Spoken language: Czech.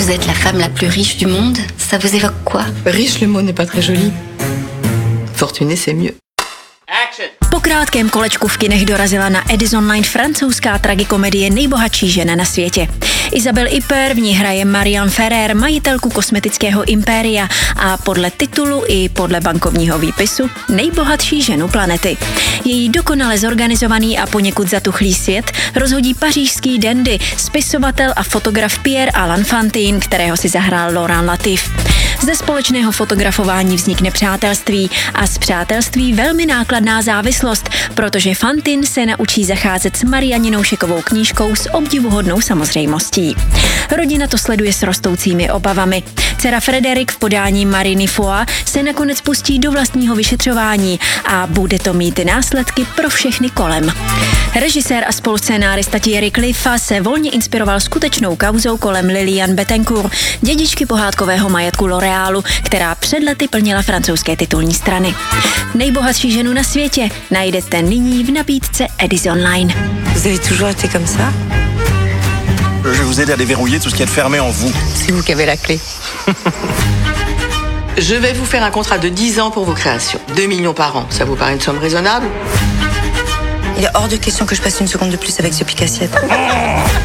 Vous êtes la femme la plus riche du monde. Ça vous évoque quoi? Riche, le mot n'est pas très joli. Fortuné, c'est mieux. Po krátkém kolečku v kinech dorazila na Edison Line francouzská tragikomedie Nejbohatší žena na světě. Isabelle Huppert v ní hraje Marianne Ferrer, majitelku kosmetického impéria a podle titulu i podle bankovního výpisu nejbohatší ženu planety. Její dokonale zorganizovaný a poněkud zatuchlý svět rozhodí pařížský dandy, spisovatel a fotograf Pierre Alain Fantine, kterého si zahrál Laurent Latif. Ze společného fotografování vznikne přátelství a z přátelství velmi nákladná závislost, protože Fantine se naučí zacházet s Marianinou Šekovou knížkou s obdivuhodnou samozřejmostí. Rodina to sleduje s rostoucími obavami. Dcera Frédéric v podání Mariny Foix se nakonec pustí do vlastního vyšetřování a bude to mít následky pro všechny kolem. Režisér a spoluschénárista Thierry Cliffa se volně inspiroval skutečnou kauzou kolem Liliane Bettencourt, dědičky pohádkového majetku L'Oréalu, která před lety plnila francouzské titulní strany. Nejbohatší ženu na světě najdete nyní v nabídce Edison Line. Vous avez toujours été comme ça? Je vais vous aider à déverrouiller tout ce qui est fermé en vous. C'est vous qui avez la clé. Je vais vous faire un contrat de 10 ans pour vos créations. 2 millions par an, ça vous paraît une somme raisonnable? Il est hors de question que je passe une seconde de plus avec ce pique-assiette.